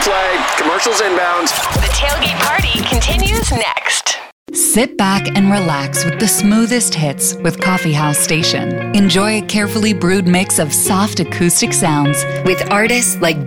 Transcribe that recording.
flag. Commercials inbound. The tailgate party continues next. Sit back and relax with the smoothest hits with Coffee House Station. Enjoy a carefully brewed mix of soft acoustic sounds with artists like